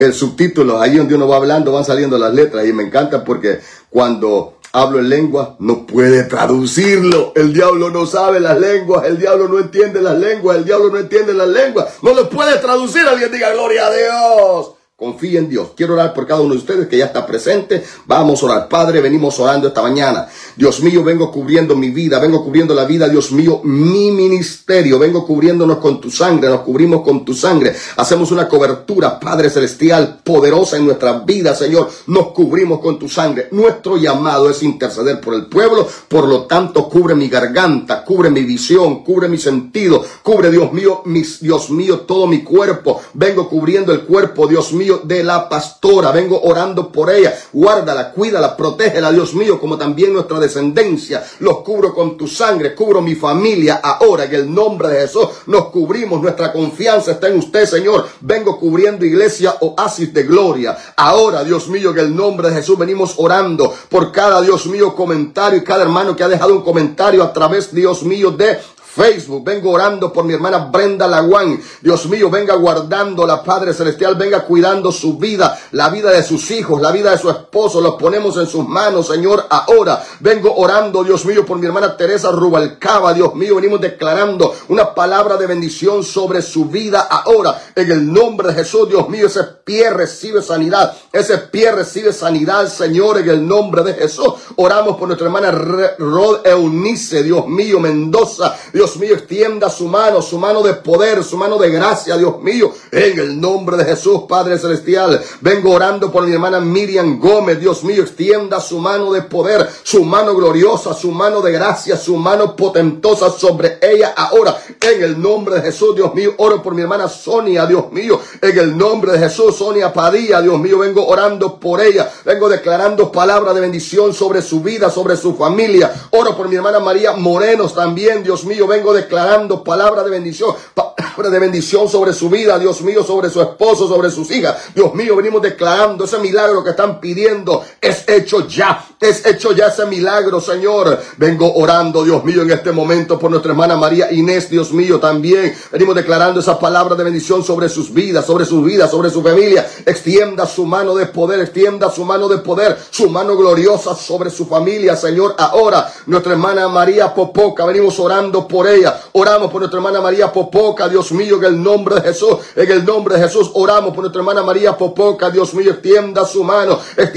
el subtítulo, ahí donde uno va hablando van saliendo las letras y me encanta porque cuando hablo en lengua no puede traducirlo. El diablo no sabe las lenguas, el diablo no entiende las lenguas, el diablo no entiende las lenguas. No lo puede traducir. Alguien diga gloria a Dios. Confía en Dios. Quiero orar por cada uno de ustedes que ya está presente. Vamos a orar. Padre, venimos orando esta mañana. Dios mío, vengo cubriendo mi vida, vengo cubriendo la vida, Dios mío, mi ministerio. Vengo cubriéndonos con tu sangre, nos cubrimos con tu sangre. Hacemos una cobertura, Padre Celestial, poderosa en nuestra vida, Señor. Nos cubrimos con tu sangre. Nuestro llamado es interceder por el pueblo. Por lo tanto, cubre mi garganta, cubre mi visión, cubre mi sentido. Cubre, Dios mío, todo mi cuerpo. Vengo cubriendo el cuerpo, Dios mío, de la pastora. Vengo orando por ella. Guárdala, cuídala, protégela, Dios mío, como también nuestra descendencia. Los cubro con tu sangre, cubro mi familia. Ahora, en el nombre de Jesús, nos cubrimos. Nuestra confianza está en usted, Señor. Vengo cubriendo Iglesia Oasis de Gloria. Ahora, Dios mío, en el nombre de Jesús, venimos orando por cada, Dios mío, comentario y cada hermano que ha dejado un comentario a través, Dios mío, de Facebook. Vengo orando por mi hermana Brenda Laguán. Dios mío, venga guardándola, Padre Celestial, venga cuidando su vida, la vida de sus hijos, la vida de su esposo. Los ponemos en sus manos, Señor. Ahora vengo orando, Dios mío, por mi hermana Teresa Rubalcaba. Dios mío, venimos declarando una palabra de bendición sobre su vida. Ahora, en el nombre de Jesús, Dios mío, ese pie recibe sanidad. Ese pie recibe sanidad, Señor, en el nombre de Jesús. Oramos por nuestra hermana Rod Eunice, Dios mío, Mendoza. Dios mío, extienda su mano de poder, su mano de gracia, Dios mío, en el nombre de Jesús, Padre Celestial. Vengo orando por mi hermana Miriam Gómez. Dios mío, extienda su mano de poder, su mano gloriosa, su mano de gracia, su mano potentosa sobre ella ahora, en el nombre de Jesús. Dios mío, oro por mi hermana Sonia, Dios mío, en el nombre de Jesús. Sonia Padilla, Dios mío, vengo orando por ella, vengo declarando palabra de bendición sobre su vida, sobre su familia. Oro por mi hermana María Morenos también, Dios mío, vengo declarando palabra de bendición sobre su vida, Dios mío, sobre su esposo, sobre sus hijas. Dios mío, venimos declarando ese milagro que están pidiendo. Es hecho ya ese milagro, Señor. Vengo orando, Dios mío, en este momento por nuestra hermana María Inés, Dios mío, también. Venimos declarando esa palabra de bendición sobre sus vidas, sobre su familia. Extienda su mano de poder, extienda su mano de poder, su mano gloriosa sobre su familia, Señor. Ahora, nuestra hermana María Popoca, venimos orando por ella. Oramos por nuestra hermana María Popoca, Dios mío, en el nombre de Jesús. En el nombre de Jesús oramos por nuestra hermana María Popoca. Dios mío, extienda su mano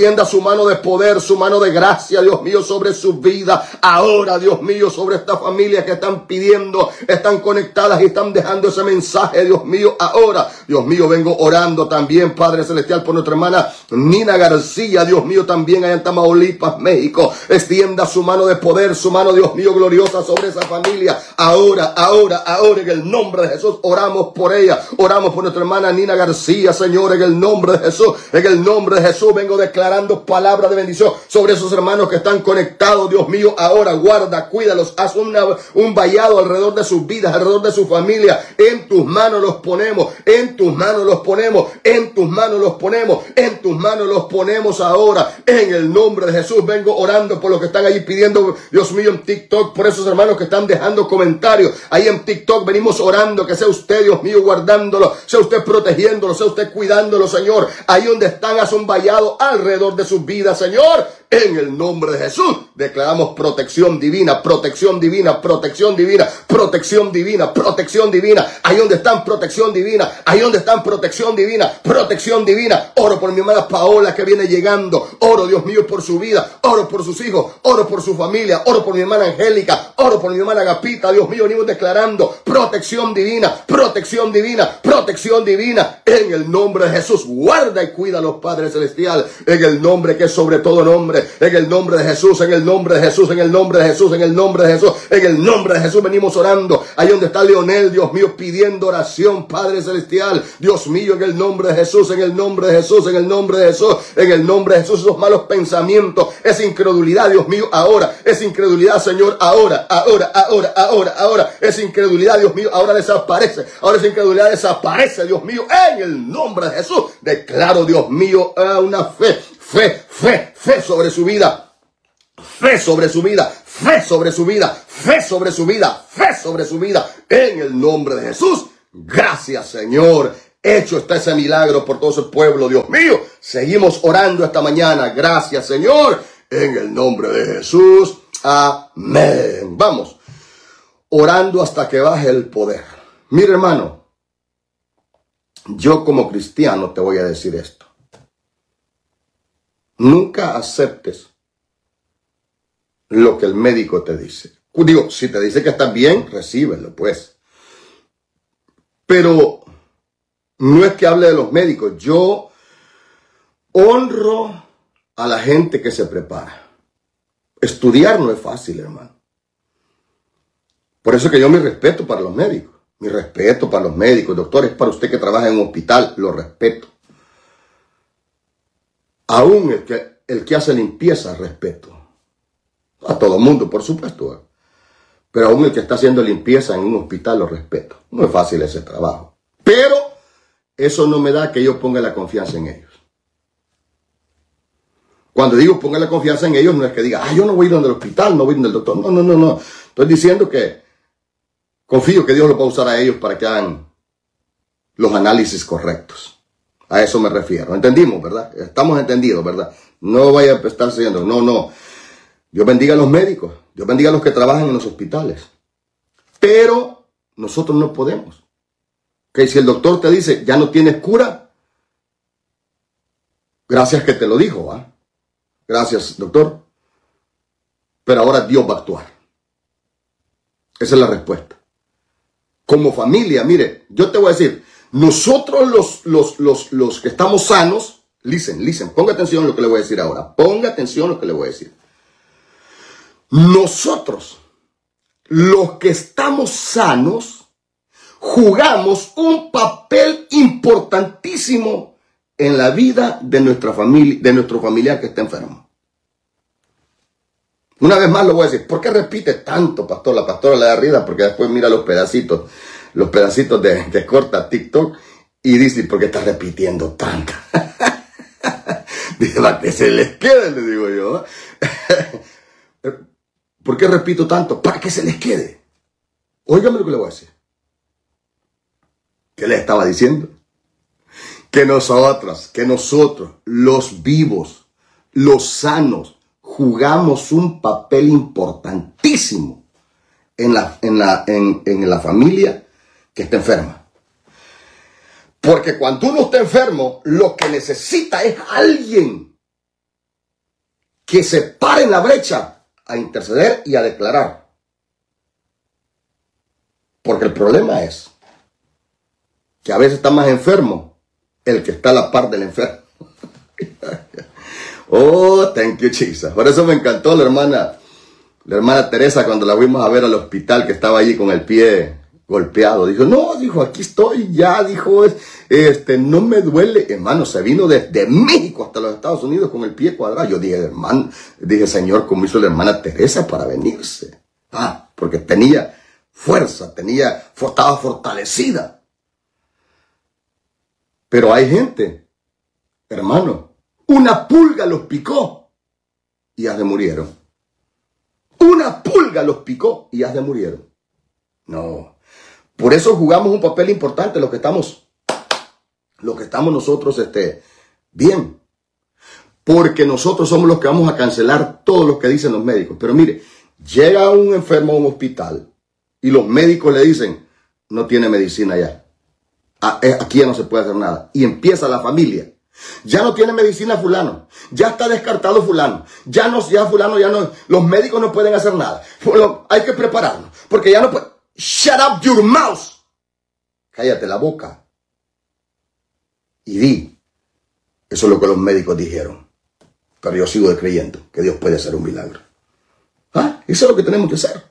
de poder, su mano de gracia, Dios mío, sobre su vida. Ahora, Dios mío, sobre estas familias que están pidiendo, están conectadas y están dejando ese mensaje, Dios mío. Ahora, Dios mío, vengo orando también, Padre Celestial, por nuestra hermana Nina García, Dios mío, también allá en Tamaulipas, México. Extienda su mano de poder, su mano, Dios mío, gloriosa sobre esa familia. Ahora, en el nombre de Jesús, oramos por ella. Oramos por nuestra hermana Nina García, Señor, en el nombre de Jesús. En el nombre de Jesús vengo declarando palabra de bendición sobre esos hermanos que están conectados, Dios mío. Ahora, guarda, cuídalos, haz un vallado alrededor de sus vidas, alrededor de su familia. En tus manos los ponemos, en tus manos los ponemos, en tus manos los ponemos, en tus manos los ponemos ahora. En el nombre de Jesús vengo orando por los que están allí pidiendo, Dios mío, en TikTok, por esos hermanos que están dejando comentarios. Ahí en TikTok venimos orando, que sea usted, Dios mío, guardándolo, sea usted protegiéndolo, sea usted cuidándolo, Señor. Ahí donde están, haz un vallado alrededor de sus vidas, Señor. En el nombre de Jesús declaramos protección divina, protección divina, protección divina, protección divina, protección divina. Ahí donde están, protección divina. Ahí donde están, protección divina, protección divina. Oro por mi hermana Paola que viene llegando. Oro, Dios mío, por su vida. Oro por sus hijos. Oro por su familia. Oro por mi hermana Angélica. Oro por mi hermana Agapita. Dios mío, venimos declarando protección divina, protección divina, protección divina. En el nombre de Jesús, guarda y cuida a los Padres Celestial. En el nombre que es sobre todo nombre. En el nombre de Jesús, en el nombre de Jesús, en el nombre de Jesús, en el nombre de Jesús, en el nombre de Jesús venimos orando. Ahí donde está Leonel, Dios mío, pidiendo oración, Padre Celestial. Dios mío, en el nombre de Jesús, en el nombre de Jesús, en el nombre de Jesús, en el nombre de Jesús, esos malos pensamientos, esa incredulidad, Dios mío, ahora, esa incredulidad, Señor, ahora, esa incredulidad, Dios mío, ahora desaparece, ahora esa incredulidad desaparece, Dios mío, en el nombre de Jesús. Declaro, Dios mío, una fe sobre su vida, fe sobre su vida, fe sobre su vida, fe sobre su vida, fe sobre su vida, en el nombre de Jesús. Gracias, Señor, Hecho está ese milagro por todo ese pueblo, Dios mío. Seguimos orando esta mañana. Gracias, Señor. En el nombre de Jesús. Amén. Vamos. Orando hasta que baje el poder. Mira, hermano. Yo como cristiano te voy a decir esto. Nunca aceptes lo que el médico te dice. Digo, si te dice que estás bien, recíbelo, pues. Pero no es que hable de los médicos. Yo honro a la gente que se prepara. Estudiar no es fácil, hermano. Por eso que yo mi respeto para los médicos. Mi respeto para los médicos. Doctores, para usted que trabaja en un hospital, lo respeto. Aún el que hace limpieza, respeto. A todo mundo, por supuesto. Pero aún el que está haciendo limpieza en un hospital, lo respeto. No es fácil ese trabajo. Pero eso no me da que yo ponga la confianza en ellos. Cuando digo ponga la confianza en ellos, no es que diga, yo no voy a ir donde el hospital, no voy a ir donde el doctor. No. Estoy diciendo que confío que Dios los va a usar a ellos para que hagan los análisis correctos. A eso me refiero. ¿Entendimos, verdad? Estamos entendidos, ¿verdad? No vaya a estar diciendo, no. Dios bendiga a los médicos. Dios bendiga a los que trabajan en los hospitales. Pero nosotros no podemos. Que si el doctor te dice, ya no tienes cura, gracias que te lo dijo, ¿ah? Gracias, doctor. Pero ahora Dios va a actuar. Esa es la respuesta. Como familia, mire, yo te voy a decir, nosotros los que estamos sanos, listen, ponga atención a lo que le voy a decir ahora. Ponga atención a lo que le voy a decir. Nosotros, los que estamos sanos, jugamos un papel importantísimo en la vida de nuestra familia, de nuestro familiar que está enfermo. Una vez más lo voy a decir. ¿Por qué repite tanto, pastor? La pastora le da risa porque después mira los pedacitos de que corta TikTok y dice, ¿por qué está repitiendo tanto? Dice, para que se les quede, le digo yo. ¿Por qué repito tanto? Para que se les quede. Óigame lo que le voy a decir. ¿Qué le estaba diciendo? Que nosotros, los vivos, los sanos, jugamos un papel importantísimo en la familia que está enferma. Porque cuando uno está enfermo, lo que necesita es alguien que se pare en la brecha a interceder y a declarar. Porque el problema es que a veces está más enfermo el que está a la par del enfermo. Oh, thank you, Jesus. Por eso me encantó la hermana Teresa cuando la fuimos a ver al hospital, que estaba allí con el pie golpeado. Dijo, aquí estoy ya, dijo, no me duele. Hermano, se vino desde México hasta los Estados Unidos con el pie cuadrado. Yo dije, Señor, ¿cómo hizo la hermana Teresa para venirse? Porque tenía fuerza, estaba fortalecida. Pero hay gente, hermano, una pulga los picó y ya se murieron. Una pulga los picó y ya se murieron. No. Por eso jugamos un papel importante los que estamos nosotros bien. Porque nosotros somos los que vamos a cancelar todo lo que dicen los médicos. Pero mire, llega un enfermo a un hospital y los médicos le dicen, no tiene medicina ya. Aquí ya no se puede hacer nada. Y empieza la familia. Ya no tiene medicina fulano. Ya está descartado fulano. Ya fulano ya no. Los médicos no pueden hacer nada. Hay que prepararnos. Porque ya no puede. Shut up your mouth. Cállate la boca. Y di. Eso es lo que los médicos dijeron. Pero yo sigo creyendo que Dios puede hacer un milagro. Eso es lo que tenemos que hacer.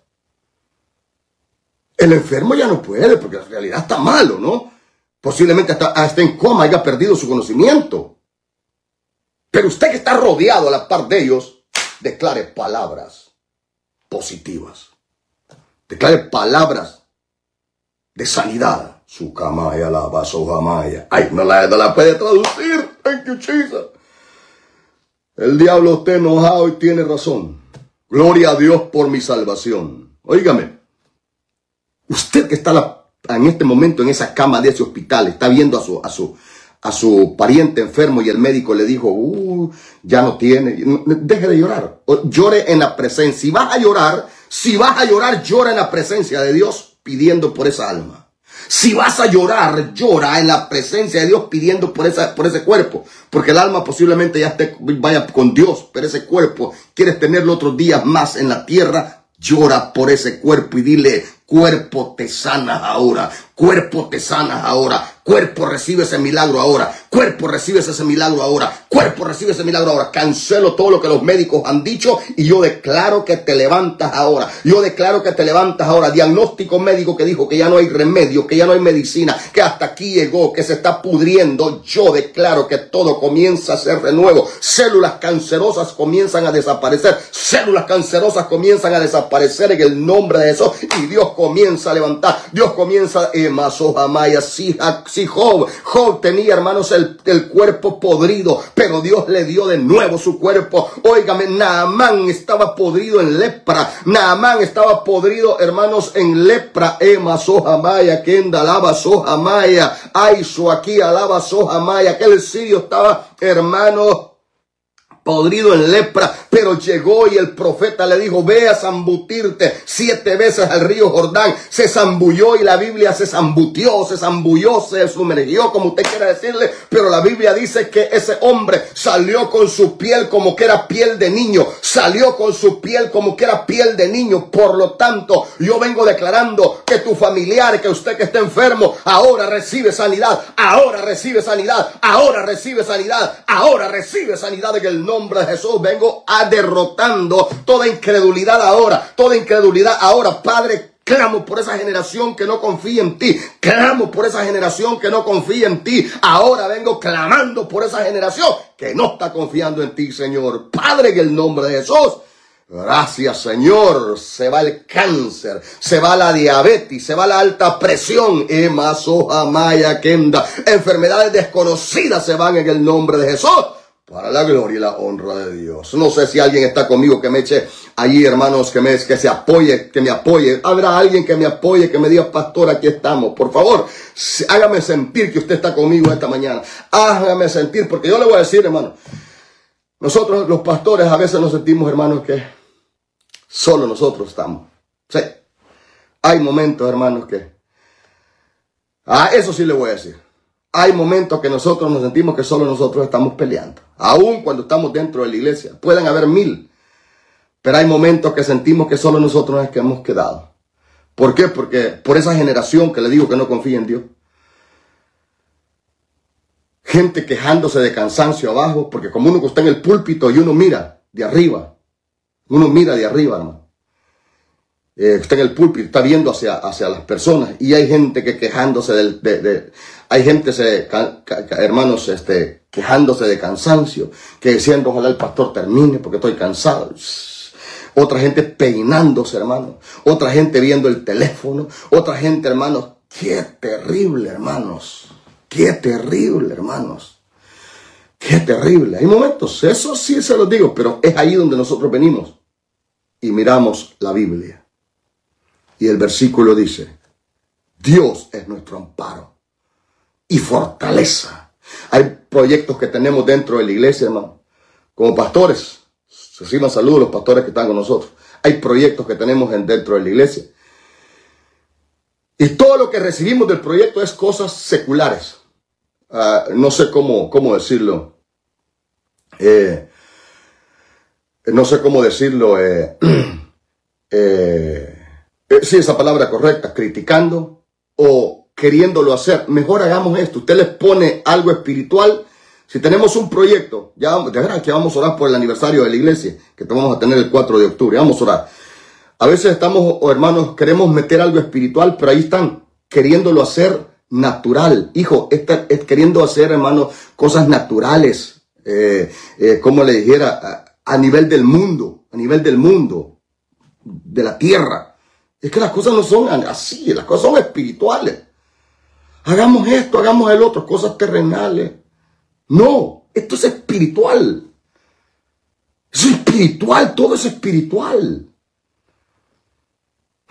El enfermo ya no puede porque la realidad está malo, ¿no? Posiblemente hasta en coma, haya perdido su conocimiento. Pero usted que está rodeado a la par de ellos, declare palabras positivas. Declare palabras de sanidad. Su camaya, la vaso jamaya. Ay, no la puede traducir. Thank you, Jesus. El diablo está enojado y tiene razón. Gloria a Dios por mi salvación. Óigame. Usted que está en este momento en esa cama de ese hospital, está viendo a su pariente enfermo y el médico le dijo, ya no tiene, deje de llorar, llore en la presencia. Si vas a llorar, llora en la presencia de Dios pidiendo por esa alma. Si vas a llorar, llora en la presencia de Dios pidiendo por ese cuerpo. Porque el alma posiblemente ya vaya con Dios, pero ese cuerpo quieres tenerlo otros días más en la tierra. Llora por ese cuerpo y dile, cuerpo te sanas ahora, cuerpo te sanas ahora, cuerpo recibe ese milagro ahora, cuerpo recibe ese milagro ahora, cuerpo recibe ese milagro ahora. Cancelo todo lo que los médicos han dicho y yo declaro que te levantas ahora. Yo declaro que te levantas ahora. Diagnóstico médico que dijo que ya no hay remedio, que ya no hay medicina, que hasta aquí llegó, que se está pudriendo. Yo declaro que todo comienza a ser renuevo. Células cancerosas comienzan a desaparecer. Células cancerosas comienzan a desaparecer en el nombre de Jesús. Y Dios comienza a levantar. Dios comienza si Job tenía, hermanos, el cuerpo podrido, pero Dios le dio de nuevo su cuerpo. Óigame, Naamán estaba podrido en lepra. Naamán estaba podrido, hermanos, en lepra. Kenda alaba Sohamaya. Aiso aquí alaba Sohamaya. Aquel sirio estaba, hermanos, podrido en lepra, pero llegó y el profeta le dijo, ve a zambutirte 7 veces al río Jordán. Se zambulló y la Biblia se zambuteó, se sumergió, como usted quiera decirle, pero la Biblia dice que ese hombre salió con su piel como que era piel de niño, salió con su piel como que era piel de niño. Por lo tanto, yo vengo declarando que tu familiar, que usted que está enfermo, ahora recibe sanidad, ahora recibe sanidad, ahora recibe sanidad, ahora recibe sanidad en el nombre de Jesús. Vengo a derrotando toda incredulidad ahora, toda incredulidad ahora. Padre, clamo por esa generación que no confía en ti. Clamo por esa generación que no confía en ti. Ahora vengo clamando por esa generación que no está confiando en ti, Señor. Padre, en el nombre de Jesús. Gracias, Señor. Se va el cáncer, se va la diabetes, se va la alta presión. Enfermedades desconocidas se van en el nombre de Jesús. Para la gloria y la honra de Dios. No sé si alguien está conmigo que me eche allí, hermanos, que se apoye, que me apoye. Habrá alguien que me apoye, que me diga, pastor, aquí estamos. Por favor, hágame sentir que usted está conmigo esta mañana. Hágame sentir, porque yo le voy a decir, hermano, nosotros los pastores a veces nos sentimos, hermanos, que solo nosotros estamos. Sí. Hay momentos, hermanos, que... eso sí le voy a decir. Hay momentos que nosotros nos sentimos que solo nosotros estamos peleando. Aún cuando estamos dentro de la iglesia. Pueden haber 1000. Pero hay momentos que sentimos que solo nosotros nos hemos quedado. ¿Por qué? Porque por esa generación que le digo que no confía en Dios. Gente quejándose de cansancio abajo. Porque como uno está en el púlpito y uno mira de arriba. Uno mira de arriba, hermano. Está en el púlpito, está viendo hacia las personas. Y hay gente que quejándose hay gente, hermanos, quejándose de cansancio, que diciendo, ojalá el pastor termine porque estoy cansado. Otra gente peinándose, hermanos. Otra gente viendo el teléfono. Otra gente, hermanos. Qué terrible, hermanos. Qué terrible, hermanos. Qué terrible. Hay momentos, eso sí se los digo, pero es ahí donde nosotros venimos y miramos la Biblia. Y el versículo dice, Dios es nuestro amparo y fortaleza. Hay proyectos que tenemos dentro de la iglesia, hermano. Como pastores, reciban saludos los pastores que están con nosotros. Hay proyectos que tenemos dentro de la iglesia. Y todo lo que recibimos del proyecto es cosas seculares. No sé cómo decirlo. No sé cómo decirlo. Si esa palabra correcta, criticando o queriéndolo hacer. Mejor hagamos esto. Usted les pone algo espiritual. Si tenemos un proyecto, ya de verdad que vamos a orar por el aniversario de la iglesia, que vamos a tener el 4 de octubre. Vamos a orar. A veces estamos, hermanos, queremos meter algo espiritual, pero ahí están queriéndolo hacer natural. Hijo, queriendo hacer, hermanos, cosas naturales. Como le dijera, a nivel del mundo, de la tierra. Es que las cosas no son así, las cosas son espirituales. Hagamos esto, hagamos el otro, cosas terrenales. No, esto es espiritual. Es espiritual, todo es espiritual.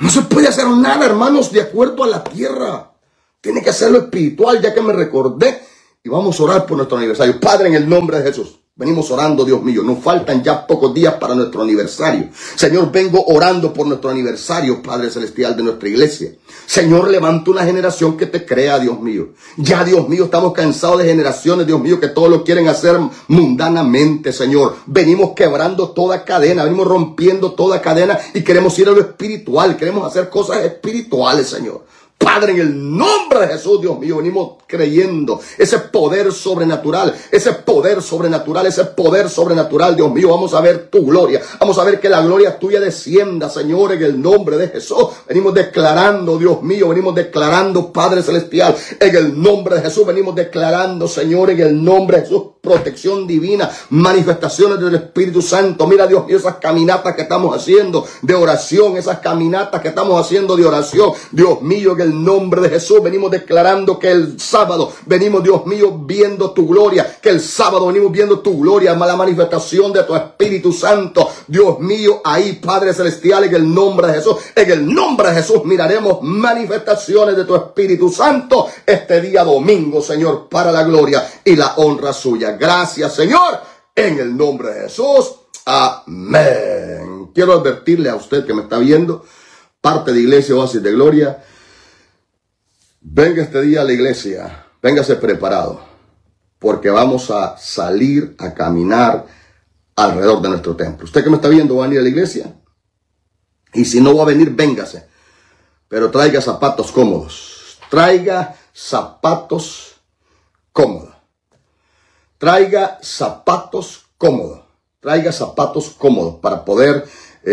No se puede hacer nada, hermanos, de acuerdo a la tierra. Tiene que hacerlo espiritual, ya que me recordé. Y vamos a orar por nuestro aniversario. Padre, en el nombre de Jesús, venimos orando, Dios mío. Nos faltan ya pocos días para nuestro aniversario. Señor, vengo orando por nuestro aniversario, Padre Celestial, de nuestra iglesia. Señor, levanta una generación que te crea, Dios mío. Ya, Dios mío, estamos cansados de generaciones, Dios mío, que todo lo quieren hacer mundanamente, Señor. Venimos quebrando toda cadena, venimos rompiendo toda cadena y queremos ir a lo espiritual. Queremos hacer cosas espirituales, Señor. Padre, en el nombre de Jesús, Dios mío, venimos creyendo ese poder sobrenatural, ese poder sobrenatural, ese poder sobrenatural, Dios mío. Vamos a ver tu gloria, vamos a ver que la gloria tuya descienda, Señor, en el nombre de Jesús. Venimos declarando, Dios mío, venimos declarando, Padre Celestial, en el nombre de Jesús, venimos declarando, Señor, en el nombre de Jesús, protección divina, manifestaciones del Espíritu Santo. Mira, Dios mío, esas caminatas que estamos haciendo de oración, esas caminatas que estamos haciendo de oración, Dios mío, en el nombre de Jesús, venimos declarando que el sábado venimos, Dios mío, viendo tu gloria, que el sábado venimos viendo tu gloria, la manifestación de tu Espíritu Santo, Dios mío, ahí, Padre Celestial, en el nombre de Jesús, en el nombre de Jesús, miraremos manifestaciones de tu Espíritu Santo este día domingo, Señor, para la gloria y la honra suya. Gracias, Señor, en el nombre de Jesús. Amén. Quiero advertirle a usted que me está viendo, parte de Iglesia Oasis de Gloria, venga este día a la iglesia, véngase preparado, porque vamos a salir a caminar alrededor de nuestro templo. Usted que me está viendo va a venir a la iglesia, y si no va a venir, véngase, pero traiga zapatos cómodos, traiga zapatos cómodos. Traiga zapatos cómodos. Traiga zapatos cómodos para poder,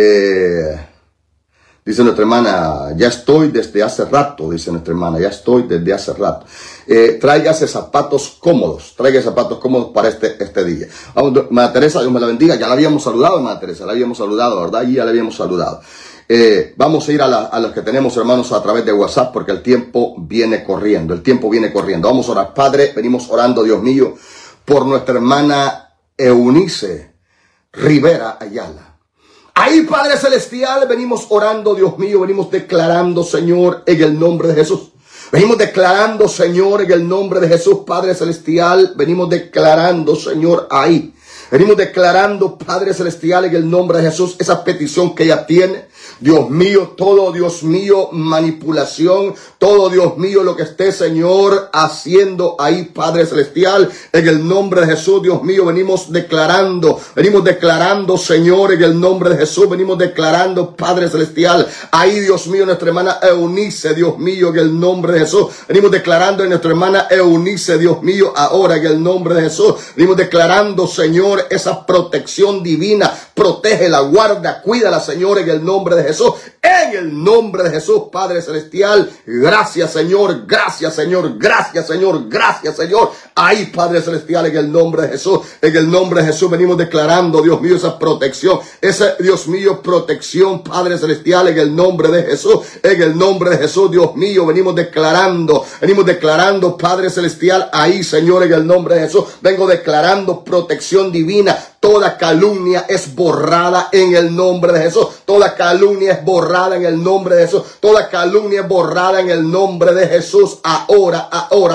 dice nuestra hermana, ya estoy desde hace rato, dice nuestra hermana, ya estoy desde hace rato. Tráigase zapatos cómodos, traiga zapatos cómodos para este día. Vamos, Madre Teresa, Dios me la bendiga, ya la habíamos saludado, Madre Teresa, la habíamos saludado, ¿verdad? Y ya la habíamos saludado. Vamos a ir a los que tenemos, hermanos, a través de WhatsApp, porque el tiempo viene corriendo, Vamos a orar. Padre, venimos orando, Dios mío, por nuestra hermana Eunice Rivera Ayala. Ahí, Padre Celestial, venimos orando, Dios mío, venimos declarando, Señor, en el nombre de Jesús. Venimos declarando, Señor, en el nombre de Jesús, Padre Celestial, venimos declarando, Señor, ahí. Venimos declarando, Padre Celestial, en el nombre de Jesús, esa petición que ella tiene. Dios mío, todo, Dios mío, manipulación, todo, Dios mío, lo que esté, Señor, haciendo ahí, Padre Celestial, en el nombre de Jesús, Dios mío, venimos declarando, Señor, en el nombre de Jesús, venimos declarando, Padre Celestial, ahí, Dios mío, nuestra hermana Eunice, Dios mío, en el nombre de Jesús, venimos declarando en nuestra hermana Eunice, Dios mío, ahora, en el nombre de Jesús, venimos declarando, Señor, esa protección divina, protégela, guarda, cuídala, Señor, en el nombre de Jesús, en el nombre de Jesús, Padre Celestial. Gracias, Señor, gracias, Señor, gracias, Señor, gracias, Señor. Ahí, Padre Celestial, en el nombre de Jesús, en el nombre de Jesús, venimos declarando, Dios mío, esa protección, Dios mío, protección, Padre Celestial, en el nombre de Jesús, en el nombre de Jesús, Dios mío, venimos declarando, Padre Celestial, ahí, Señor, en el nombre de Jesús, vengo declarando protección divina. Toda calumnia es borrada en el nombre de Jesús. Toda calumnia es borrada en el nombre de Jesús. Toda calumnia es borrada en el nombre de Jesús. Ahora.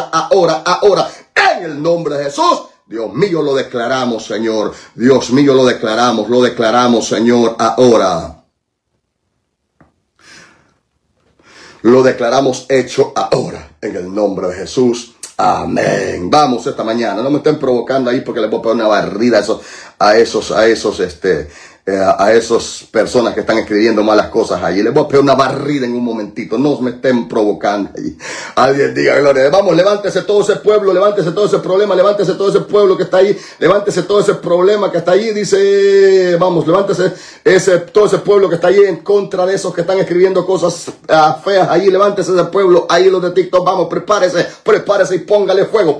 En el nombre de Jesús. Dios mío, lo declaramos, Señor. Dios mío, lo declaramos, Señor, ahora. Lo declaramos hecho ahora. En el nombre de Jesús. Amén. Vamos esta mañana. No me estén provocando ahí porque les voy a poner una barrida a esas personas que están escribiendo malas cosas allí. Les voy a pegar una barrida en un momentito. No me estén provocando allí. Alguien diga gloria. Vamos, levántese todo ese pueblo, levántese todo ese problema, levántese todo ese pueblo que está ahí, levántese todo ese problema que está allí. Dice, vamos, levántese todo ese pueblo que está allí en contra de esos que están escribiendo cosas feas allí. Levántese ese pueblo, ahí los de TikTok. Vamos, prepárese y póngale fuego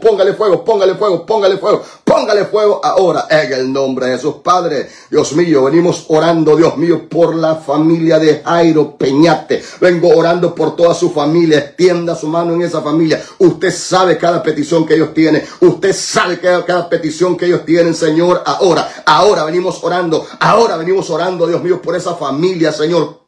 ahora en el nombre de Jesús. Padre, Dios mío, venimos orando, Dios mío, por la familia de Jairo Peñate. Vengo orando por toda su familia. Extienda su mano en esa familia. Usted sabe cada petición que ellos tienen. Usted sabe cada petición que ellos tienen, Señor. Ahora venimos orando, Dios mío, por esa familia, Señor.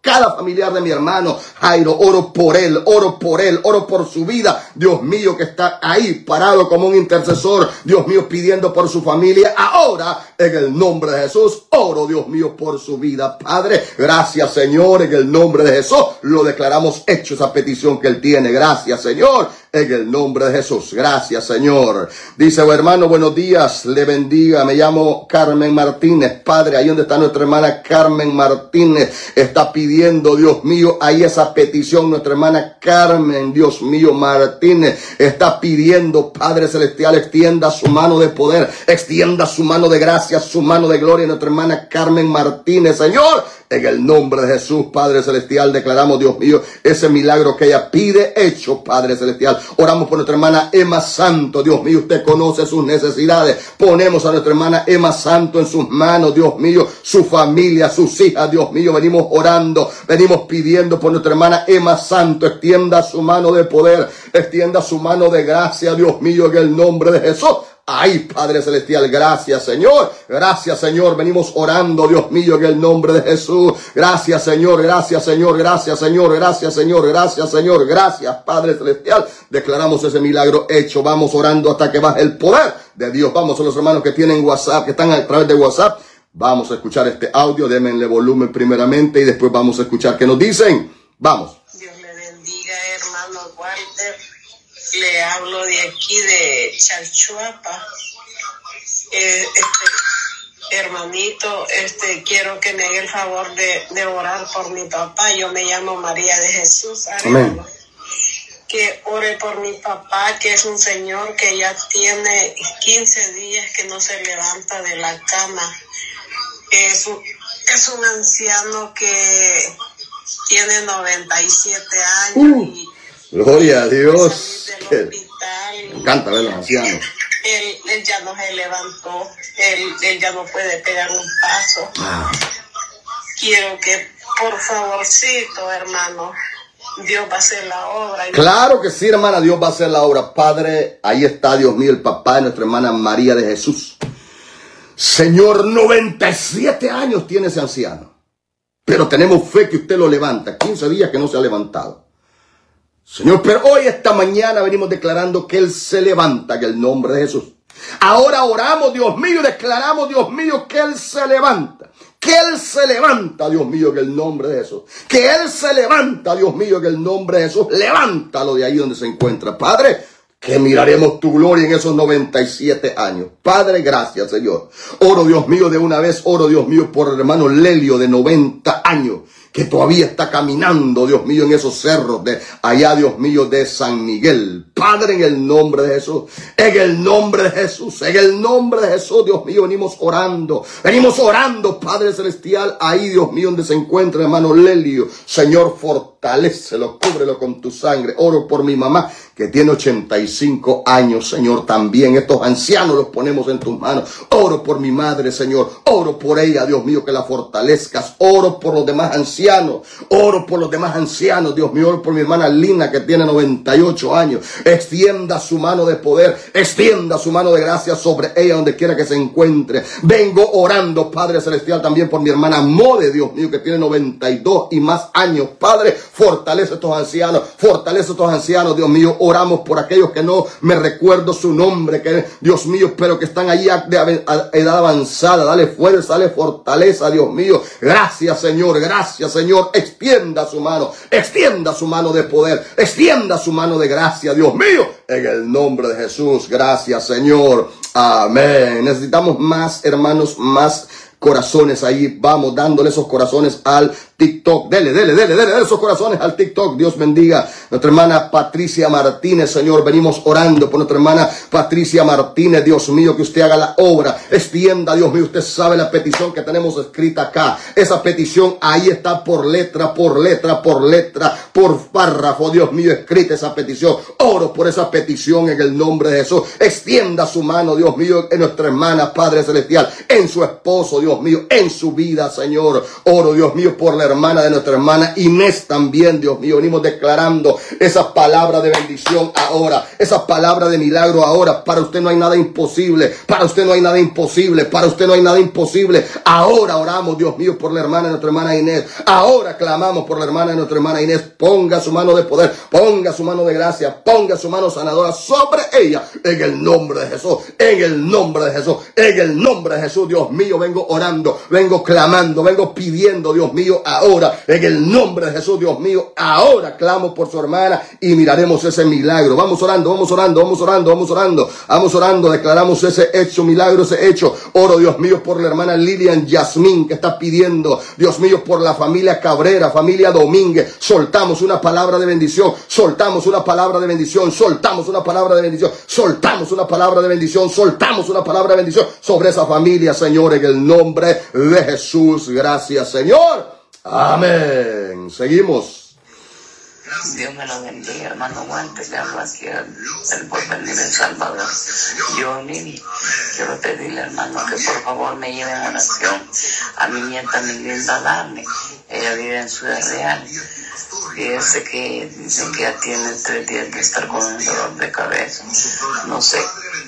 cada familiar de mi hermano Jairo. Oro por él, oro por su vida, Dios mío, que está ahí parado como un intercesor, Dios mío, pidiendo por su familia. Ahora, en el nombre de Jesús, oro, Dios mío, por su vida, Padre. Gracias, Señor, en el nombre de Jesús, lo declaramos hecho esa petición que él tiene. Gracias, Señor, en el nombre de Jesús. Gracias, Señor. Dice, hermano, buenos días, le bendiga. Me llamo Carmen Martínez. Padre, ahí donde está nuestra hermana Carmen Martínez, está pidiendo, Dios mío, ahí esa petición. Nuestra hermana Carmen, Dios mío, Martínez, está pidiendo, Padre Celestial, extienda su mano de poder, extienda su mano de gracia, su mano de gloria. Nuestra hermana Carmen Martínez, Señor, en el nombre de Jesús, Padre Celestial, declaramos, Dios mío, ese milagro que ella pide, hecho, Padre Celestial. Oramos por nuestra hermana Emma Santo, Dios mío, usted conoce sus necesidades. Ponemos a nuestra hermana Emma Santo en sus manos, Dios mío, su familia, sus hijas, Dios mío. Venimos orando, venimos pidiendo por nuestra hermana Emma Santo. Extienda su mano de poder, extienda su mano de gracia, Dios mío, en el nombre de Jesús. Ay, Padre Celestial, gracias, Señor. Gracias, Señor. Venimos orando, Dios mío, en el nombre de Jesús. Gracias, Señor. Gracias, Señor. Gracias, Señor. Gracias, Señor. Gracias, Señor. Gracias, Padre Celestial. Declaramos ese milagro hecho. Vamos orando hasta que baje el poder de Dios. Vamos a los hermanos que tienen WhatsApp, que están a través de WhatsApp. Vamos a escuchar este audio. Démenle volumen primeramente y después vamos a escuchar qué nos dicen. Vamos. Dios le bendiga, hermano Walter. Le hablo de aquí de Chalchuapa. Hermanito, quiero que me haga el favor de orar por mi papá. Yo me llamo María de Jesús. Amén. Que ore por mi papá, que es un señor que ya tiene 15 días que no se levanta de la cama. Es un anciano que tiene 97 años y gloria a Dios. Del hospital. Me encanta ver a los ancianos. Él ya no se levantó, él ya no puede pegar un paso. Quiero que, por favorcito, hermano, Dios va a hacer la obra. Claro que sí, hermana, Dios va a hacer la obra. Padre, ahí está, Dios mío, el papá de nuestra hermana María de Jesús. Señor, 97 años tiene ese anciano. Pero tenemos fe que usted lo levanta. 15 días que no se ha levantado. Señor, pero hoy, esta mañana, venimos declarando que Él se levanta en el nombre de Jesús. Ahora oramos, Dios mío, declaramos, Dios mío, que Él se levanta. Que Él se levanta, Dios mío, en el nombre de Jesús. Que Él se levanta, Dios mío, en el nombre de Jesús. Levántalo de ahí donde se encuentra, Padre. Que miraremos tu gloria en esos 97 años. Padre, gracias, Señor. Oro, Dios mío, de una vez. Oro, Dios mío, por el hermano Lelio de 90 años. Que todavía está caminando, Dios mío, en esos cerros de allá, Dios mío, de San Miguel. Padre, en el nombre de Jesús, en el nombre de Jesús, en el nombre de Jesús, Dios mío, venimos orando, Padre Celestial, ahí, Dios mío, donde se encuentra hermano Lelio. Señor, fortalécelo, cúbrelo con tu sangre. Oro por mi mamá, que tiene 85 años, Señor, también. Estos ancianos los ponemos en tus manos. Oro por mi madre, Señor. Oro por ella, Dios mío, que la fortalezcas. Oro por los demás ancianos. Oro por los demás ancianos, Dios mío. Oro por mi hermana Lina, que tiene 98 años. Extienda su mano de poder. Extienda su mano de gracia sobre ella, donde quiera que se encuentre. Vengo orando, Padre Celestial, también por mi hermana Mode, Dios mío, que tiene 92 y más años. Padre, fortalece a estos ancianos. Fortalece a estos ancianos, Dios mío. Oramos por aquellos que no me recuerdo su nombre, que Dios mío, pero que están allí de edad avanzada. Dale fuerza, dale fortaleza, Dios mío. Gracias, Señor. Gracias, Señor. Extienda su mano de poder. Extienda su mano de gracia, Dios mío. En el nombre de Jesús. Gracias, Señor. Amén. Necesitamos más, hermanos, más corazones ahí. Vamos dándole esos corazones al TikTok. Dele esos corazones al TikTok. Dios bendiga nuestra hermana Patricia Martínez, Señor. Venimos orando por nuestra hermana Patricia Martínez. Dios mío, que usted haga la obra. Extienda, Dios mío. Usted sabe la petición que tenemos escrita acá. Esa petición ahí está por letra, por párrafo. Dios mío, escrita esa petición. Oro por esa petición en el nombre de Jesús. Extienda su mano, Dios mío, en nuestra hermana, Padre Celestial, en su esposo, Dios mío, en su vida, Señor. Oro, Dios mío, por la hermana de nuestra hermana Inés también, Dios mío. Venimos declarando esas palabras de bendición ahora, esas palabras de milagro ahora. Para usted no hay nada imposible, para usted no hay nada imposible, para usted no hay nada imposible. Ahora oramos, Dios mío, por la hermana de nuestra hermana Inés. Ahora clamamos por la hermana de nuestra hermana Inés. Ponga su mano de poder, ponga su mano de gracia, ponga su mano sanadora sobre ella, en el nombre de Jesús, en el nombre de Jesús, en el nombre de Jesús. Dios mío, vengo orando, vengo clamando, vengo pidiendo, Dios mío, ahora, en el nombre de Jesús, Dios mío, ahora clamo por su hermana y miraremos ese milagro. Vamos orando, vamos orando, vamos orando, vamos orando, vamos orando, declaramos ese hecho, milagro, ese hecho. Oro, Dios mío, por la hermana Lilian Yasmín, que está pidiendo, Dios mío, por la familia Cabrera, familia Domínguez. Soltamos una palabra de bendición, soltamos una palabra de bendición, soltamos una palabra de bendición, soltamos una palabra de bendición, soltamos una palabra de bendición sobre esa familia, Señor, en el nombre de Jesús. Gracias, Señor. Amén. Seguimos. Dios me lo bendiga, hermano Guante, le hablo aquí del Porvenir El Salvador. Yo, Nini, quiero pedirle, hermano, que por favor me lleven en oración a mi nieta, mi linda Dani. Ella vive en Ciudad Real. Fíjese que dicen que ya tiene 3 días de estar con un dolor de cabeza. No sé.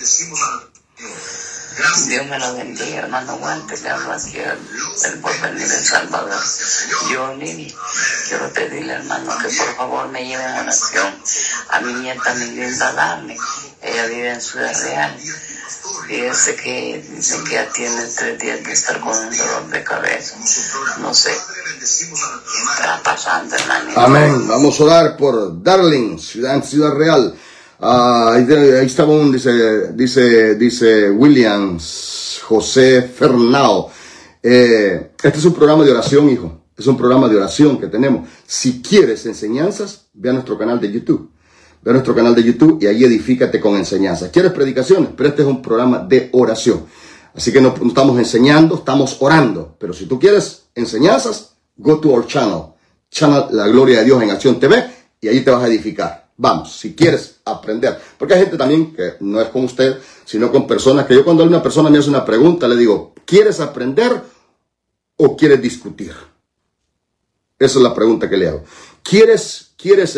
Dios me lo bendiga, hermano Guante, le hablo aquí del Porvenir El Salvador. Yo, Nini, quiero pedirle, hermano, que por favor me lleven en oración a mi nieta, mi linda Dani. Ella vive en Ciudad Real. Fíjese que dicen que ya tiene 3 días de estar con un dolor de cabeza. No sé qué está pasando, hermano. Amén. Vamos a orar por Darling, Ciudad Real. Ahí estaba dice Williams José Fernao. Este es un programa de oración, hijo. Es un programa de oración que tenemos. Si quieres enseñanzas, ve a nuestro canal de YouTube. Ve a nuestro canal de YouTube y ahí edifícate con enseñanzas. ¿Quieres predicaciones? Pero este es un programa de oración. Así que no estamos enseñando, estamos orando. Pero si tú quieres enseñanzas, go to our channel. La Gloria de Dios en Acción TV, y ahí te vas a edificar. Vamos, si quieres aprender. Porque hay gente también que no es con usted, sino con personas que yo cuando una persona me hace una pregunta, le digo, ¿quieres aprender o quieres discutir? Esa es la pregunta que le hago. ¿Quieres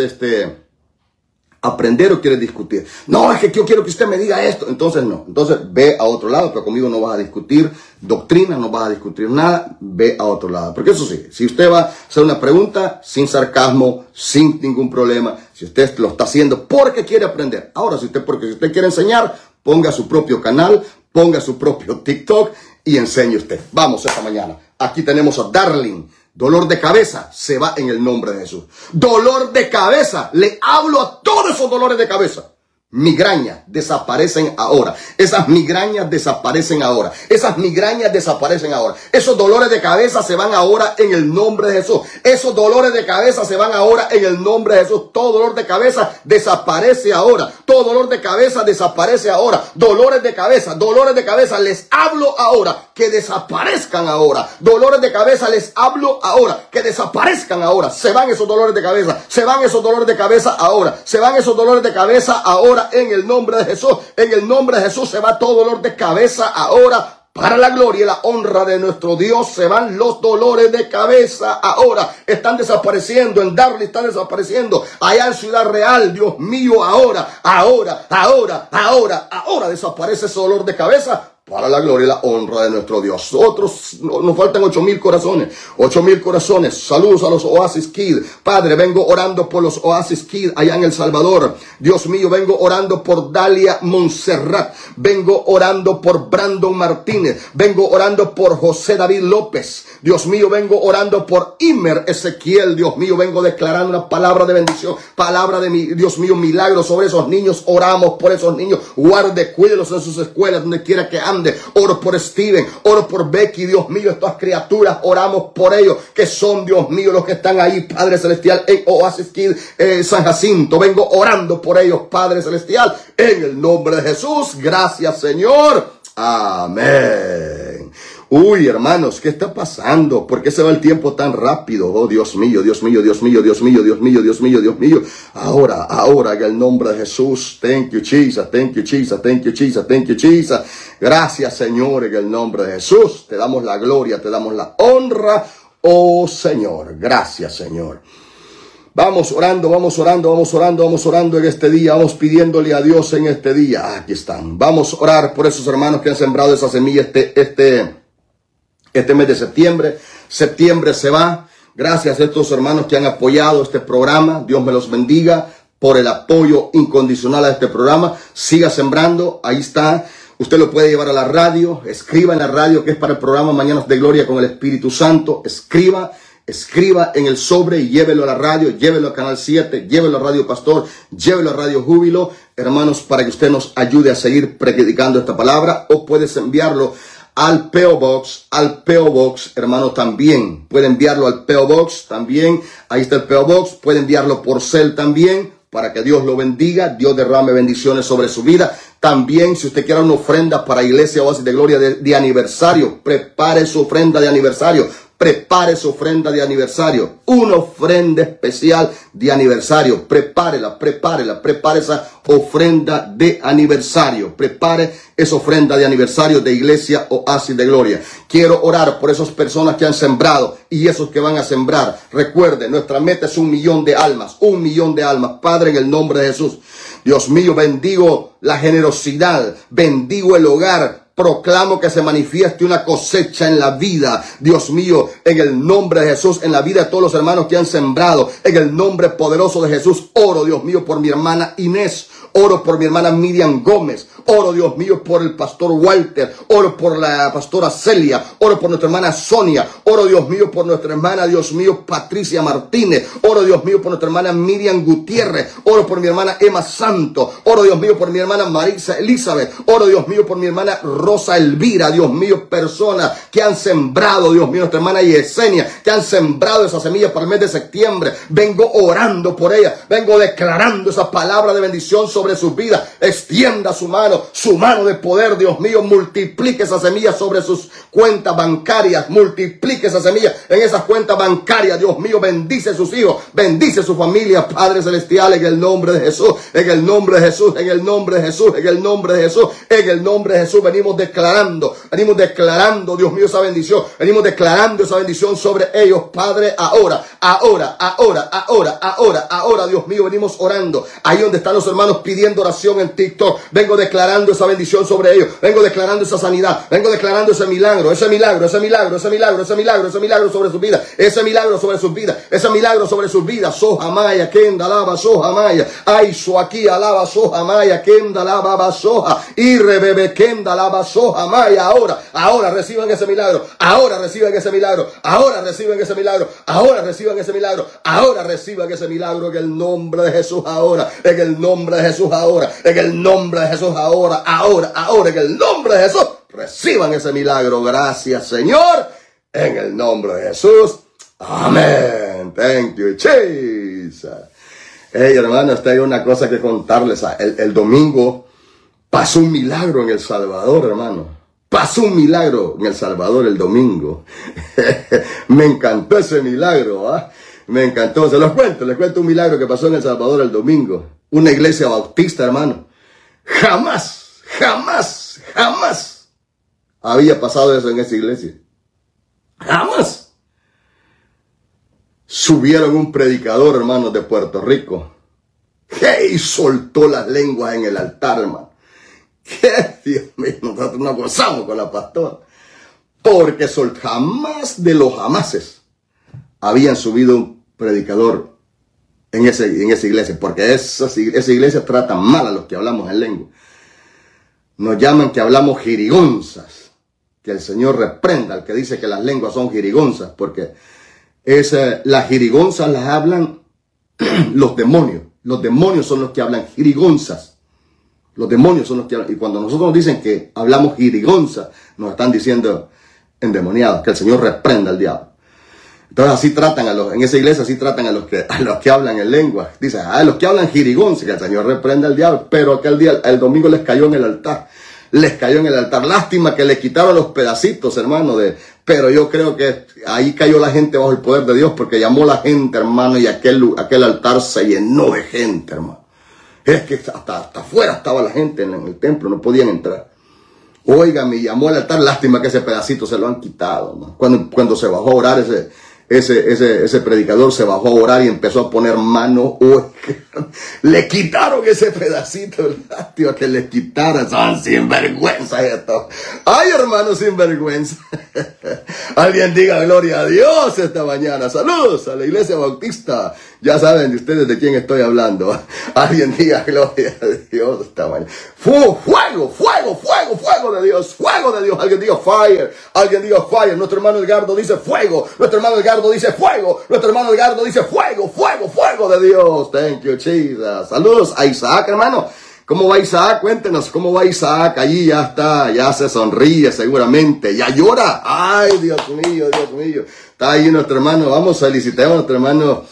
aprender o quieres discutir? No, es que yo quiero que usted me diga esto. Entonces no. Entonces ve a otro lado, pero conmigo no vas a discutir doctrina, no vas a discutir nada. Ve a otro lado. Porque eso sí, si usted va a hacer una pregunta sin sarcasmo, sin ningún problema, si usted lo está haciendo porque quiere aprender. Ahora, si usted quiere enseñar, ponga su propio canal, ponga su propio TikTok y enseñe usted. Vamos esta mañana. Aquí tenemos a Darling. Dolor de cabeza, se va en el nombre de Jesús. Dolor de cabeza, le hablo a todos esos dolores de cabeza. Migrañas desaparecen ahora. Esas migrañas desaparecen ahora. Esas migrañas desaparecen ahora. Esos dolores de cabeza se van ahora en el nombre de Jesús. Esos dolores de cabeza se van ahora en el nombre de Jesús. Todo dolor de cabeza desaparece ahora. Todo dolor de cabeza desaparece ahora. Dolores de cabeza, les hablo ahora. Que desaparezcan ahora. Dolores de cabeza, les hablo ahora. Que desaparezcan ahora. Se van esos dolores de cabeza. Se van esos dolores de cabeza ahora. Se van esos dolores de cabeza ahora. En el nombre de Jesús, en el nombre de Jesús se va todo dolor de cabeza ahora. Para la gloria y la honra de nuestro Dios se van los dolores de cabeza ahora. Están desapareciendo en Darling, están desapareciendo allá en Ciudad Real. Dios mío, ahora desaparece ese dolor de cabeza. Para la gloria y la honra de nuestro Dios. Otros, nos faltan 8,000 corazones. 8,000 corazones. Saludos a los Oasis Kids. Padre, vengo orando por los Oasis Kids allá en El Salvador. Dios mío, vengo orando por Dalia Montserrat. Vengo orando por Brandon Martínez. Vengo orando por José David López. Dios mío, vengo orando por Imer Ezequiel. Dios mío, vengo declarando una palabra de bendición. Palabra de Dios mío, milagro sobre esos niños. Oramos por esos niños. Guarde, cuídelos en sus escuelas, donde quiera que anden. Oro por Steven, oro por Becky, Dios mío, estas criaturas, oramos por ellos, que son, Dios mío, los que están ahí, Padre Celestial, en Oasis Kids, San Jacinto. Vengo orando por ellos, Padre Celestial, en el nombre de Jesús. Gracias, Señor. Amén. Uy, hermanos, ¿qué está pasando? ¿Por qué se va el tiempo tan rápido? Oh, Dios mío, Dios mío, Dios mío, Dios mío, Dios mío, Dios mío, Dios mío. Ahora, en el nombre de Jesús. Thank you, Jesus, thank you, Jesus, thank you, Jesus, thank you, Jesus. Gracias, Señor, en el nombre de Jesús. Te damos la gloria, te damos la honra. Oh Señor, gracias Señor. Vamos orando en este día. Vamos pidiéndole a Dios en este día. Aquí están. Vamos a orar por esos hermanos que han sembrado esa semilla este mes de septiembre. Septiembre se va. Gracias a estos hermanos que han apoyado este programa. Dios me los bendiga por el apoyo incondicional a este programa. Siga sembrando. Ahí está. Usted lo puede llevar a la radio. Escriba en la radio que es para el programa Mañanas de Gloria con el Espíritu Santo. Escriba en el sobre y llévelo a la radio, llévelo a Canal 7, llévelo a Radio Pastor, llévelo a Radio Júbilo, hermanos, para que usted nos ayude a seguir predicando esta palabra. O puedes enviarlo al P.O. Box, hermano, también. Puede enviarlo al P.O. Box también. Ahí está el P.O. Box. Puede enviarlo por cel también, para que Dios lo bendiga. Dios derrame bendiciones sobre su vida. También, si usted quiere una ofrenda para Iglesia Oasis de Gloria de aniversario, prepare su ofrenda de aniversario. Prepare su ofrenda de aniversario. Una ofrenda especial de aniversario. Prepare esa ofrenda de aniversario. Prepare esa ofrenda de aniversario de Iglesia Oasis de Gloria. Quiero orar por esas personas que han sembrado y esos que van a sembrar. Recuerde, nuestra meta es 1 millón de almas. 1 millón de almas. Padre, en el nombre de Jesús. Dios mío, bendigo la generosidad. Bendigo el hogar. Proclamo que se manifieste una cosecha en la vida, Dios mío, en el nombre de Jesús, en la vida de todos los hermanos que han sembrado, en el nombre poderoso de Jesús. Oro, Dios mío, por mi hermana Inés. Oro por mi hermana Miriam Gómez. Oro, Dios mío, por el pastor Walter. Oro por la pastora Celia. Oro por nuestra hermana Sonia. Oro, Dios mío, por nuestra hermana, Dios mío, Patricia Martínez. Oro, Dios mío, por nuestra hermana Miriam Gutiérrez. Oro por mi hermana Emma Santo. Oro, Dios mío, por mi hermana Marisa Elizabeth. Oro, Dios mío, por mi hermana Rosa Elvira. Dios mío, personas que han sembrado, Dios mío, nuestra hermana Yesenia, que han sembrado esa semilla para el mes de septiembre. Vengo orando por ella. Vengo declarando esa palabra de bendición sobre sus vidas. Extienda su mano de poder, Dios mío. Multiplique esa semilla sobre sus cuentas bancarias. Multiplique esa semilla en esas cuentas bancarias, Dios mío. Bendice a sus hijos, bendice a su familia, Padre Celestial, en el nombre de Jesús, en el nombre de Jesús, en el nombre de Jesús, en el nombre de Jesús, en el nombre de Jesús. Venimos declarando, Dios mío, esa bendición. Venimos declarando esa bendición sobre ellos, Padre, ahora, Dios mío. Venimos orando ahí donde están los hermanos pidiendo oración en TikTok. Vengo declarando esa bendición sobre ellos. Vengo declarando esa sanidad. Vengo declarando ese milagro sobre su vida. Ese milagro sobre sus vidas. Ese milagro sobre sus vidas. Sohamaya, Kenda, Lava, Sohamaya. Aiso aquí, alaba, Sohamaya, Kenda, Lava, Soha. Y rebebe, Kenda, Lava, Sohamaya. Ahora reciban ese milagro. Ahora reciban ese milagro. Ahora reciban ese milagro. Ahora reciban ese milagro. Ahora reciban ese milagro en el nombre de Jesús. Ahora, en el nombre de Jesús. Ahora, en el nombre de Jesús. Ahora, en el nombre de Jesús. Reciban ese milagro. Gracias, Señor. En el nombre de Jesús. Amén. Thank you, Jesus. Hey, hermano, hay una cosa que contarles. El domingo pasó un milagro en El Salvador, hermano. Pasó un milagro en El Salvador el domingo. Me encantó ese milagro, ¿eh? Me encantó. Se los cuento. Les cuento un milagro que pasó en El Salvador el domingo. Una iglesia bautista, hermano. Jamás había pasado eso en esa iglesia. Jamás. Subieron un predicador, hermano, de Puerto Rico. Y soltó las lenguas en el altar, hermano. Que Dios mío, nosotros nos gozamos con la pastora. Porque jamás de los jamases habían subido un predicador en esa iglesia. Porque esa iglesia trata mal a los que hablamos en lengua. Nos llaman que hablamos jirigonzas. Que el Señor reprenda al que dice que las lenguas son jirigonzas. Porque las jirigonzas las hablan los demonios. Los demonios son los que hablan jirigonzas. Los demonios son los que hablan. Y cuando nosotros nos dicen que hablamos jirigonzas, nos están diciendo endemoniados. Que el Señor reprenda al diablo. Entonces así tratan en esa iglesia así tratan a los que hablan en lengua. Dicen, los que hablan jirigonzas, que el Señor reprenda al diablo. Pero aquel día, el domingo les cayó en el altar. Lástima que le quitaron los pedacitos, hermano, pero yo creo que ahí cayó la gente bajo el poder de Dios, porque llamó la gente, hermano, y aquel altar se llenó de gente, hermano. Es que hasta afuera estaba la gente en el templo, no podían entrar. Oiga, me llamó al altar, lástima que ese pedacito se lo han quitado, ¿no? Cuando se bajó a orar ese predicador se bajó a orar y empezó a poner mano. Le quitaron ese pedacito, tío, que le quitaran. Son sinvergüenza esto. Ay, hermano, sinvergüenza. Alguien diga gloria a Dios esta mañana. Saludos a la Iglesia Bautista. Ya saben de ustedes de quién estoy hablando. Alguien diga gloria a Dios esta mañana. Fuego, fuego, fuego, fuego de Dios. Fuego de Dios. Alguien diga fire. Alguien diga fire. Nuestro hermano Edgardo dice fuego. Nuestro hermano Edgardo dice fuego. Nuestro hermano Edgardo dice fuego, fuego, fuego de Dios. Thank you, Jesus. Saludos a Isaac, hermano. ¿Cómo va Isaac? Cuéntenos, ¿cómo va Isaac? Allí ya está, ya se sonríe seguramente, ya llora. Ay, Dios mío, Dios mío. Está ahí nuestro hermano, vamos, felicitemos a nuestro hermano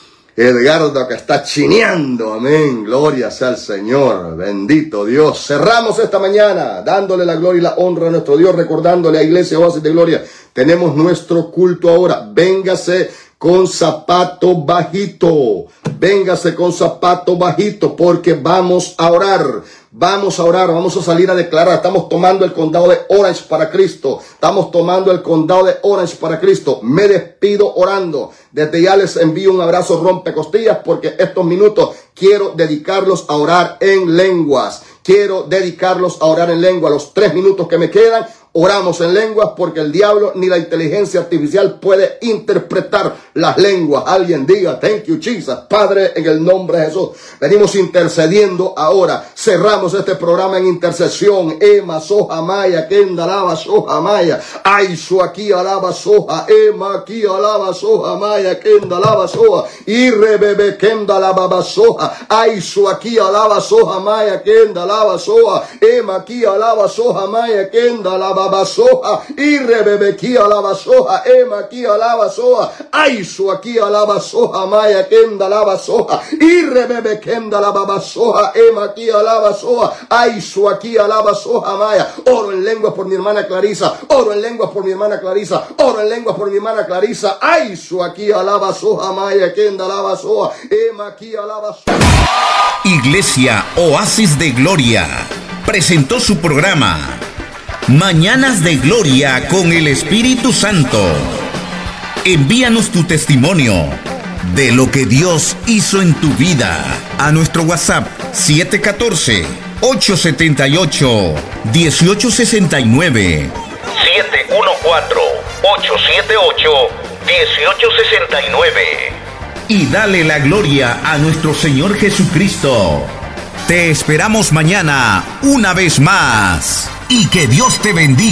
Edgardo que está chineando. Amén, gloria sea al Señor, bendito Dios. Cerramos esta mañana dándole la gloria y la honra a nuestro Dios, recordándole a Iglesia Oasis de Gloria. Tenemos nuestro culto ahora. Véngase con zapato bajito. Véngase con zapato bajito porque vamos a orar. Vamos a orar, vamos a salir a declarar. Estamos tomando el condado de Orange para Cristo. Estamos tomando el condado de Orange para Cristo. Me despido orando. Desde ya les envío un abrazo rompecostillas porque estos minutos quiero dedicarlos a orar en lenguas. Quiero dedicarlos a orar en lengua. Los 3 minutos que me quedan, oramos en lenguas porque el diablo ni la inteligencia artificial puede interpretar las lenguas. Alguien diga, thank you, Jesus. Padre, en el nombre de Jesús, venimos intercediendo ahora. Cerramos este programa en intercesión. Ema soja maya, kenda alaba soja maya. Ay, su aquí alaba soja. Ema aquí alaba soja maya, kenda alaba soja. Y rebebe kenda alaba soja. Ay, su aquí alaba soja maya, kenda alaba soja. Ema aquí alaba soja maya, kenda alaba soja. Y rebebe aquí alaba soja. Ema aquí alaba soja. Ay, su aquí alaba soja maya, kenda alaba soja. Y rebebe kenda alaba soja. Ema aquí alaba soja. Ay, su aquí alaba soja maya. Oro en lenguas por mi hermana Clarisa. Oro en lenguas por mi hermana Clarisa. Oro en lenguas por mi hermana Clarisa. Ay, su aquí alaba soja maya, kenda alaba soja. Ema aquí alaba soja. Iglesia Oasis de Gloria presentó su programa Mañanas de Gloria con el Espíritu Santo. Envíanos tu testimonio de lo que Dios hizo en tu vida a nuestro WhatsApp 714-878-1869. 714-878-1869. Y dale la gloria a nuestro Señor Jesucristo. Te esperamos mañana una vez más. Y que Dios te bendiga.